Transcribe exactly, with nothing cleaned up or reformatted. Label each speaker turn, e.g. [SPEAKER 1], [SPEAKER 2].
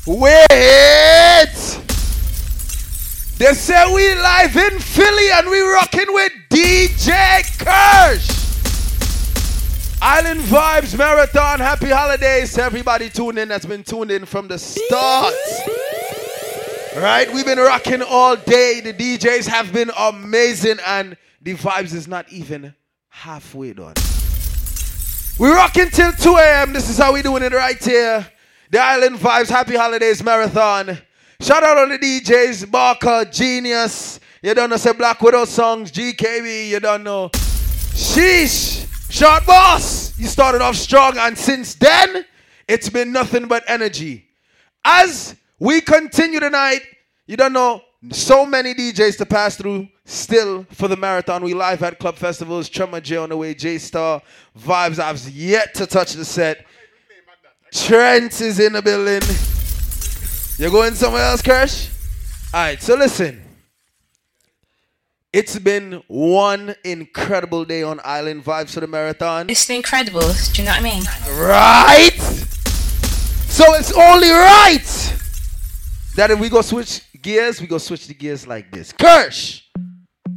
[SPEAKER 1] Wait! They say we live in Philly and we rocking with D J Kirsch. Island Vibes Marathon. Happy holidays to everybody tuned in that's been tuned in from the start. Right? We've been rocking all day. The D Js have been amazing and the vibes is not even halfway done. We're rocking till two a.m. This is how we doing it right here. The Island Vibes Happy Holidays Marathon. Shout out on the D Js. Barker, Genius. You don't know say Black Widow songs. G K B. You don't know. Sheesh. Short Boss. You started off strong and since then, it's been nothing but energy. As we continue tonight, you don't know, so many D Js to pass through still for the marathon. We live at club festivals. Trummer J on the way. J-Star. Vibes. I've yet to touch the set. Trent is in the building. You're going somewhere else, Kirsch? Alright, so listen. It's been one incredible day on Island Vibes for the marathon.
[SPEAKER 2] It's incredible. Do you know what I mean?
[SPEAKER 1] Right? So it's only right that if we go switch gears, we go switch the gears like this. Kirsch!